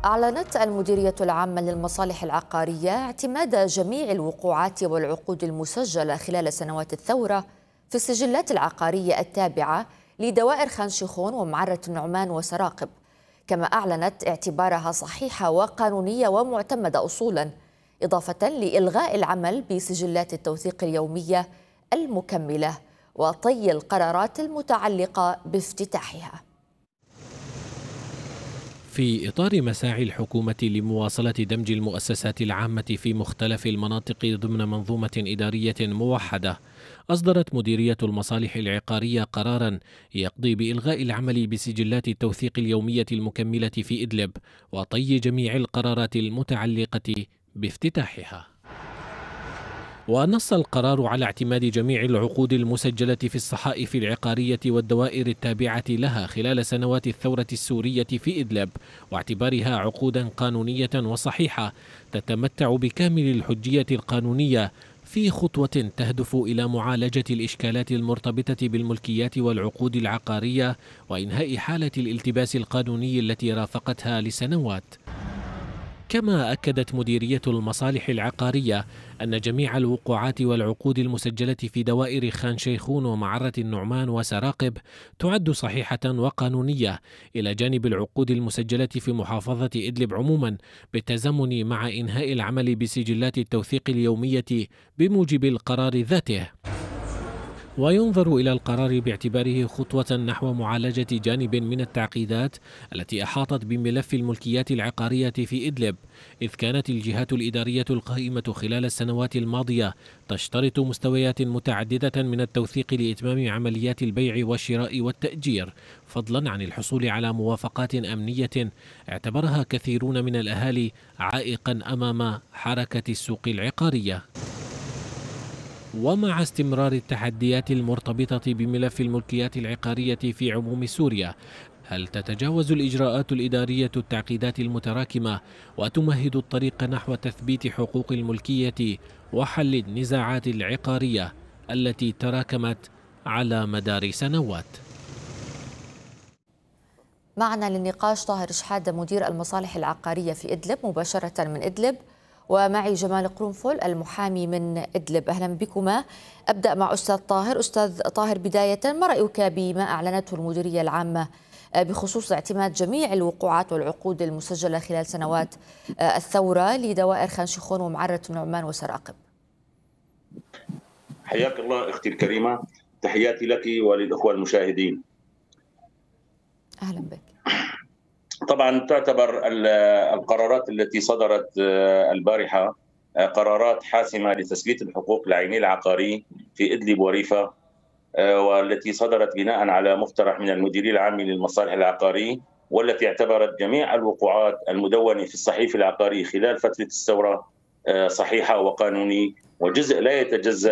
أعلنت المديرية العامة للمصالح العقارية اعتماد جميع الوقوعات والعقود المسجلة خلال سنوات الثورة في السجلات العقارية التابعة لدوائر خان شيخون ومعرة النعمان وسراقب، كما أعلنت اعتبارها صحيحة وقانونية ومعتمدة أصولاً، إضافة لإلغاء العمل بسجلات التوثيق اليومية المكملة وطي القرارات المتعلقة بافتتاحها. في إطار مساعي الحكومة لمواصلة دمج المؤسسات العامة في مختلف المناطق ضمن منظومة إدارية موحدة، أصدرت مديرية المصالح العقارية قراراً يقضي بإلغاء العمل بسجلات التوثيق اليومية المكملة في إدلب وطي جميع القرارات المتعلقة بافتتاحها. ونص القرار على اعتماد جميع العقود المسجلة في الصحائف العقارية والدوائر التابعة لها خلال سنوات الثورة السورية في إدلب، واعتبارها عقودا قانونية وصحيحة تتمتع بكامل الحجية القانونية في خطوة تهدف إلى معالجة الإشكالات المرتبطة بالملكيات والعقود العقارية وإنهاء حالة الالتباس القانوني التي رافقتها لسنوات. كما أكدت مديرية المصالح العقارية أن جميع الوقوعات والعقود المسجلة في دوائر خان شيخون ومعرة النعمان وسراقب تعد صحيحة وقانونية، إلى جانب العقود المسجلة في محافظة إدلب عموما، بالتزامن مع إنهاء العمل بسجلات التوثيق اليومية بموجب القرار ذاته. وينظر إلى القرار باعتباره خطوة نحو معالجة جانب من التعقيدات التي أحاطت بملف الملكيات العقارية في إدلب، إذ كانت الجهات الإدارية القائمة خلال السنوات الماضية تشترط مستويات متعددة من التوثيق لإتمام عمليات البيع والشراء والتأجير، فضلا عن الحصول على موافقات أمنية اعتبرها كثيرون من الأهالي عائقا أمام حركة السوق العقارية. ومع استمرار التحديات المرتبطة بملف الملكيات العقارية في عموم سوريا، هل تتجاوز الإجراءات الإدارية التعقيدات المتراكمة وتمهد الطريق نحو تثبيت حقوق الملكية وحل النزاعات العقارية التي تراكمت على مدار سنوات؟ معنا للنقاش طاهر شحادة مدير المصالح العقارية في إدلب مباشرة من إدلب، ومعي جمال قرنفل المحامي من إدلب. أهلا بكما. أبدأ مع أستاذ طاهر. أستاذ طاهر، بداية ما رأيك بما أعلنته المديرية العامة بخصوص اعتماد جميع الوقوعات والعقود المسجلة خلال سنوات الثورة لدوائر خان شيخون ومعرة النعمان وسراقب؟ حياك الله أختي الكريمة، تحياتي لك وللأخوة المشاهدين. أهلا بك. طبعا تعتبر القرارات التي صدرت البارحة قرارات حاسمة لتثبيت الحقوق العيني العقاري في إدلب وريفة، والتي صدرت بناء على مقترح من المديرية العامة للمصالح العقارية، والتي اعتبرت جميع الوقوعات المدونة في الصحيفة العقارية خلال فترة الثورة صحيحة وقانوني، وجزء لا يتجزأ